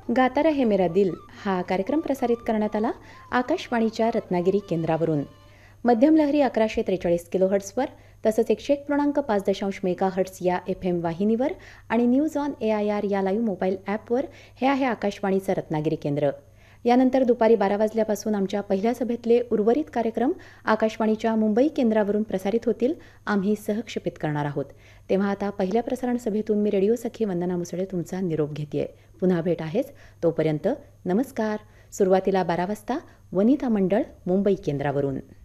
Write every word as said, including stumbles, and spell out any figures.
गाता रहे मेरा दिल हा कार्यक्रम प्रसारित करण्यात आला आकाशवाणीच्या रत्नागिरी केंद्रावरून. मध्यम लहरी अकराशे त्रेचाळीस किलोहर्ट्सवर तसंच एकशे एक पूर्णांक पाच दशांश मेगाहर्ट्स या एफ एम वाहिनीवर आणि news on A I R या लाईव्ह मोबाईल ॲपवर हे आहे आकाशवाणीचं रत्नागिरी केंद्र. यानंतर दुपारी बारा वाजल्यापासून आमच्या पहिल्या सभेतले उर्वरित कार्यक्रम आकाशवाणीच्या मुंबई केंद्रावरून प्रसारित होतील. आम्ही सहक्षेपित करणार आहोत. तेव्हा आता पहिल्या प्रसारण सभेतून मी रेडिओ सखी वंदना मुसळे तुमचा निरोप घेतेय. पुन्हा भेट आहेच. तोपर्यंत नमस्कार. सुरुवातीला बारा वाजता वनिता मंडळ मुंबई केंद्रावरून.